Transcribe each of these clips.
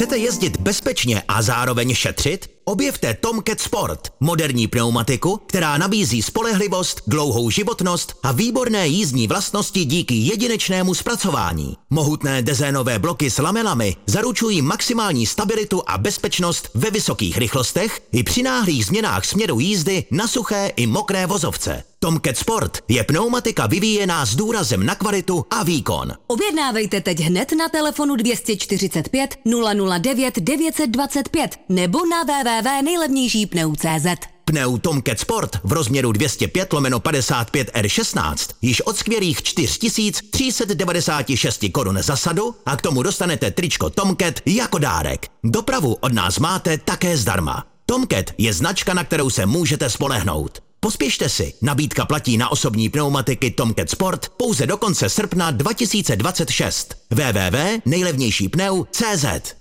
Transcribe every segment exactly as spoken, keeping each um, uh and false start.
Chcete jezdit bezpečně a zároveň šetřit? Objevte Tomcat Sport, moderní pneumatiku, která nabízí spolehlivost, dlouhou životnost a výborné jízdní vlastnosti díky jedinečnému zpracování. Mohutné dezénové bloky s lamelami zaručují maximální stabilitu a bezpečnost ve vysokých rychlostech i při náhlých změnách směru jízdy na suché i mokré vozovce. Tomcat Sport je pneumatika vyvíjená s důrazem na kvalitu a výkon. Objednávejte teď hned na telefonu dvě stě čtyřicet pět nula nula devět devět set dvacet pět nebo na w w w tečka nejlevnější pneu tečka cé zet. Pneu Tomcat Sport v rozměru dvě stě pět lomeno padesát pět R šestnáct již od skvělých čtyři tisíce tři sta devadesát šest korun za sadu a k tomu dostanete tričko Tomcat jako dárek. Dopravu od nás máte také zdarma. Tomcat je značka, na kterou se můžete spolehnout. Pospěšte si, nabídka platí na osobní pneumatiky Tomcat Sport pouze do konce srpna dva tisíce dvacet šest. w w w tečka nejlevnější pneu tečka cé zet.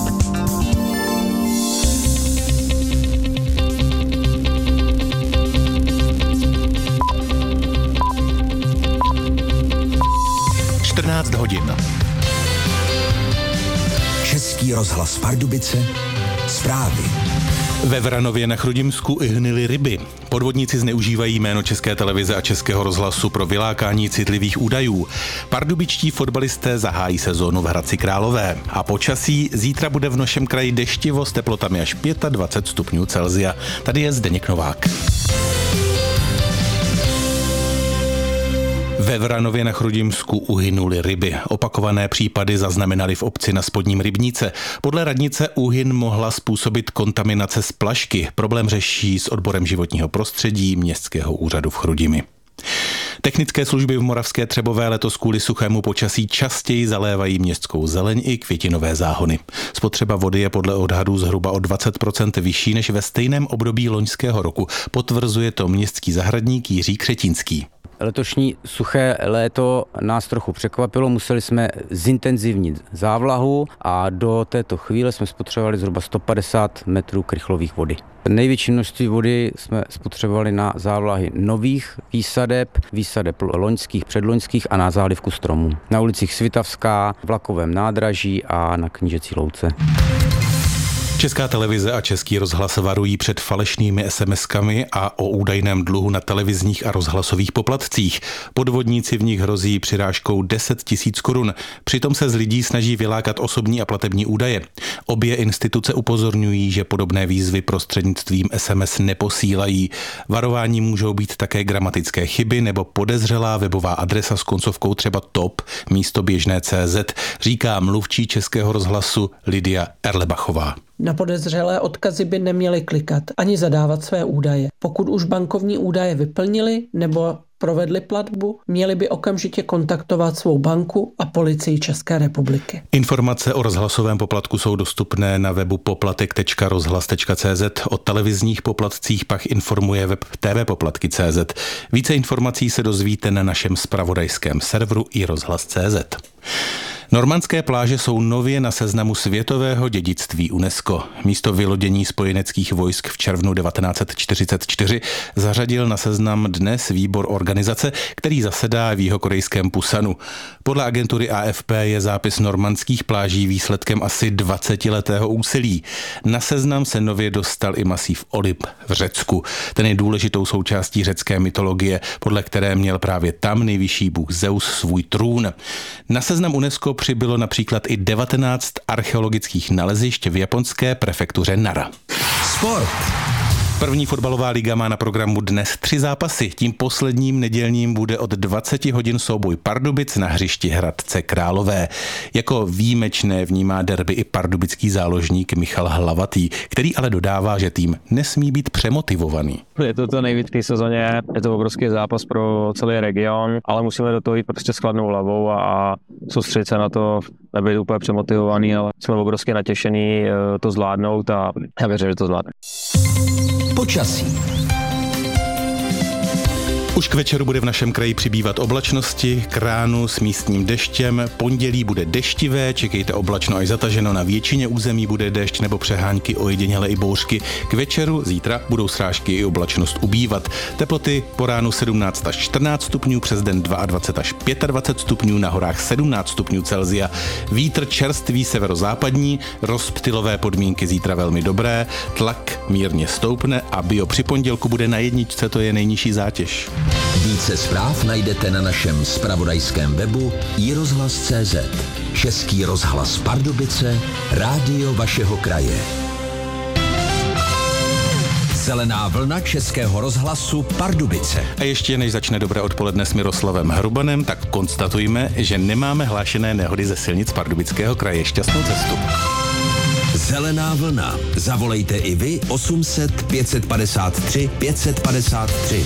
čtrnáct hodin. Český rozhlas Pardubice, zprávy. Ve Vranově na Chrudimsku hnily ryby. Podvodníci zneužívají jméno České televize a Českého rozhlasu pro vylákání citlivých údajů. Pardubičtí fotbalisté zahájí sezónu v Hradci Králové. A počasí zítra bude v našem kraji deštivo s teplotami až dvacet pět stupňů Celsia. Tady je Zdeněk Novák. Ve Vranově na Chrudimsku uhynuly ryby. Opakované případy zaznamenali v obci na Spodním Rybníce. Podle radnice úhyn mohla způsobit kontaminace z plašky. Problém řeší s odborem životního prostředí Městského úřadu v Chrudimi. Technické služby v Moravské Třebové letos kvůli suchému počasí častěji zalévají městskou zeleň i květinové záhony. Spotřeba vody je podle odhadů zhruba o dvacet procent vyšší než ve stejném období loňského roku. Potvrzuje to městský zahradník Jiří Křetínský. Letošní suché léto nás trochu překvapilo, museli jsme zintenzivnit závlahu a do této chvíle jsme spotřebovali zhruba sto padesát metrů krychlových vody. Největší množství vody jsme spotřebovali na závlahy nových výsadeb, výsadeb loňských, předloňských a na zálivku stromů. Na ulicích Svitavská, Vlakovém nádraží a na Knížecí louce. Česká televize a Český rozhlas varují před falešnými es em eskami a o údajném dluhu na televizních a rozhlasových poplatcích. Podvodníci v nich hrozí přirážkou deset tisíc korun. Přitom se z lidí snaží vylákat osobní a platební údaje. Obě instituce upozorňují, že podobné výzvy prostřednictvím es em es neposílají. Varování můžou být také gramatické chyby nebo podezřelá webová adresa s koncovkou třeba top místo běžné tečka cé zet, říká mluvčí Českého rozhlasu Lidia Erlebachová. Na podezřelé odkazy by neměli klikat ani zadávat své údaje. Pokud už bankovní údaje vyplnili nebo provedli platbu, měli by okamžitě kontaktovat svou banku a policii České republiky. Informace o rozhlasovém poplatku jsou dostupné na webu poplatek tečka rozhlas tečka cé zet. O televizních poplatcích pak informuje web tvpoplatky tečka cé zet. Více informací se dozvíte na našem zpravodajském serveru i rozhlas tečka cé zet. Normandské pláže jsou nově na seznamu světového dědictví UNESCO. Místo vylodění spojeneckých vojsk v červnu devatenáct set čtyřicet čtyři zařadil na seznam dnes výbor organizace, který zasedá v jihokorejském Pusanu. Podle agentury á ef pé je zápis normandských pláží výsledkem asi dvacetiletého úsilí. Na seznam se nově dostal i masív Olymp v Řecku. Ten je důležitou součástí řecké mytologie, podle které měl právě tam nejvyšší bůh Zeus svůj trůn. Na seznam UNESCO přibylo například i devatenáct archeologických nalezišť v japonské prefektuře Nara. Sport. První fotbalová liga má na programu dnes tři zápasy. Tím posledním nedělním bude od dvacet hodin souboj Pardubic na hřišti Hradce Králové. Jako výjimečné vnímá derby i pardubický záložník Michal Hlavatý, který ale dodává, že tým nesmí být přemotivovaný. Je to to nejvíc v té sezóně, je to obrovský zápas pro celý region, ale musíme do toho jít prostě s chladnou hlavou a soustředit se na to, nebyt úplně přemotivovaný, ale jsme obrovsky natěšení to zvládnout a já věřím, že to zvládne. Počasí. Už k večeru bude v našem kraji přibývat oblačnosti, k ránu s místním deštěm, pondělí bude deštivé, čekejte oblačno až zataženo, na většině území bude déšť nebo přehánky, ojediněle i bouřky. K večeru zítra budou srážky i oblačnost ubývat. Teploty po ránu sedmnáct až čtrnáct stupňů, přes den dvacet dva až dvacet pět stupňů, na horách sedmnáct stupňů Celsia. Vítr čerstvý severozápadní, rozptylové podmínky zítra velmi dobré, tlak mírně stoupne a bio při pondělku bude na jedničce, to je nejnižší zátěž. Více zpráv najdete na našem zpravodajském webu i rozhlas tečka cé zet. Český rozhlas Pardubice, rádio vašeho kraje. Zelená vlna Českého rozhlasu Pardubice. A ještě než začne dobré odpoledne s Miroslavem Hrubanem, tak konstatujme, že nemáme hlášené nehody ze silnic Pardubického kraje. Šťastnou cestu. Zelená vlna. Zavolejte i vy osm set pět padesát tři pět padesát tři.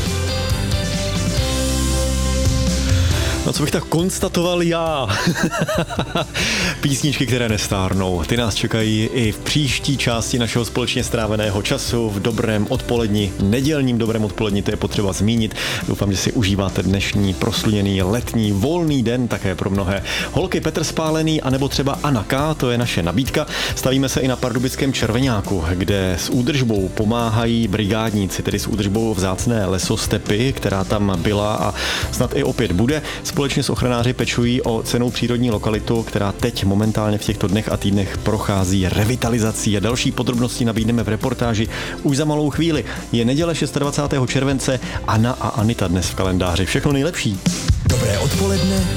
No co bych tak konstatoval já? Písničky, které nestárnou, ty nás čekají i v příští části našeho společně stráveného času v dobrém odpoledni, nedělním dobrém odpoledni, to je potřeba zmínit. Doufám, že si užíváte dnešní prosluněný letní volný den, také pro mnohé holky Petr Spálený, anebo třeba Anna K., to je naše nabídka. Stavíme se i na pardubickém Červeňáku, kde s údržbou pomáhají brigádníci, tedy s údržbou vzácné lesostepy, která tam byla a snad i opět bude. Společně s ochranáři pečují o cennou přírodní lokalitu, která teď momentálně v těchto dnech a týdnech prochází revitalizací. A další podrobnosti nabídneme v reportáži už za malou chvíli. Je neděle dvacátého šestého července, Anna a Anita dnes v kalendáři. Všechno nejlepší. Dobré odpoledne